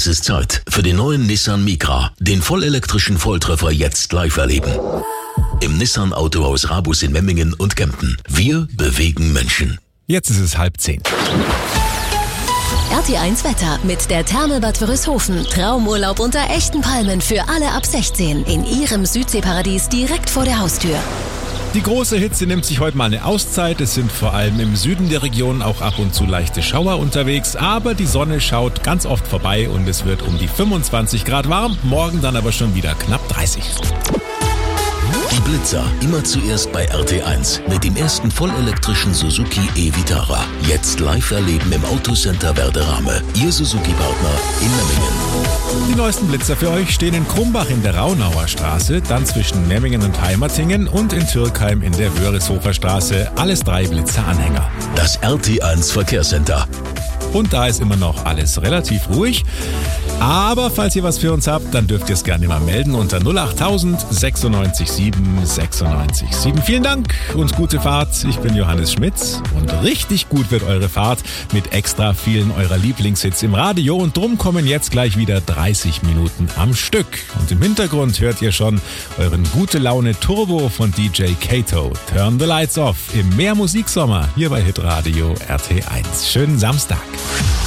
ist Zeit für den neuen Nissan Micra, den vollelektrischen Volltreffer jetzt live erleben. Im Nissan Autohaus Rabus in Memmingen und Kempten. Wir bewegen Menschen. Jetzt ist es 9:30. RT1 Wetter mit der Therme Bad Wörishofen. Traumurlaub unter echten Palmen für alle ab 16 in ihrem Südseeparadies direkt vor der Haustür. Die große Hitze nimmt sich heute mal eine Auszeit. Es sind vor allem im Süden der Region auch ab und zu leichte Schauer unterwegs. Aber die Sonne schaut ganz oft vorbei und es wird um die 25 Grad warm. Morgen dann aber schon wieder knapp 30. Die Blitzer, immer zuerst bei RT1 mit dem ersten vollelektrischen Suzuki e-Vitara. Jetzt live erleben im Autocenter Werderame. Ihr Suzuki-Partner in Memmingen. Die neuesten Blitzer für euch stehen in Krumbach in der Raunauer Straße, dann zwischen Memmingen und Heimertingen und in Türkheim in der Wörishofer Straße. Alles 3 Blitzer-Anhänger. Das RT1 Verkehrscenter. Und da ist immer noch alles relativ ruhig. Aber falls ihr was für uns habt, dann dürft ihr es gerne mal melden unter 08000 96 7 96 7. Vielen Dank und gute Fahrt. Ich bin Johannes Schmitz und richtig gut wird eure Fahrt mit extra vielen eurer Lieblingshits im Radio. Und drum kommen jetzt gleich wieder 30 Minuten am Stück. Und im Hintergrund hört ihr schon euren Gute Laune Turbo von DJ Kato. Turn the Lights Off im Mehr Musiksommer hier bei Hitradio RT1. Schönen Samstag.